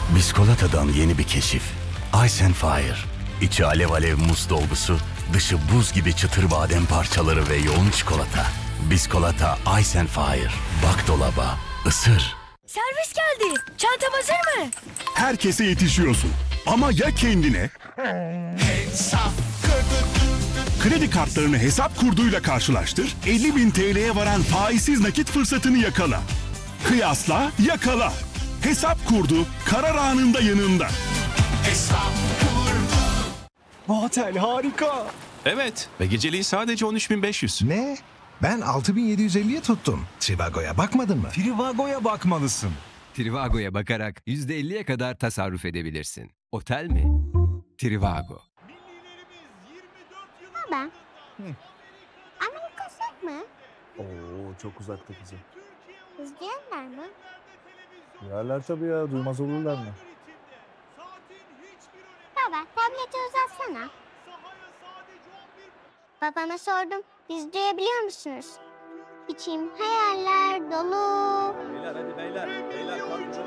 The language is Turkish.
Biskolata'dan yeni bir keşif. Ice and Fire. İçi alev alev muz dolgusu, dışı buz gibi çıtır badem parçaları ve yoğun çikolata. Biskolata Ice and Fire. Bak dolaba, ısır. Servis geldi. Çantam hazır mı? Herkese yetişiyorsun. Ama ya kendine? Kredi kartlarını hesap kurduyla karşılaştır, 50.000 TL'ye varan faizsiz nakit fırsatını yakala. Kıyasla, yakala. Hesap kurdu, karar anında yanında. Bu otel harika. Evet ve geceliği sadece 13.500. Ne? Ben 6.750'ye tuttum. Trivago'ya bakmadın mı? Trivago'ya bakmalısın. Trivago'ya bakarak %50'ye kadar tasarruf edebilirsin. Otel mi? Trivago. Baba. Amerika uzak mı? Oo, çok uzakta kızım. İzleyenler mi? Yerler tabii ya, duymaz olurlar mı? Baba tableti uzatsana. Babama sordum. Biz duyabiliyor musunuz? İçim hayaller dolu. Beyler hadi beyler. Beyler kalkın.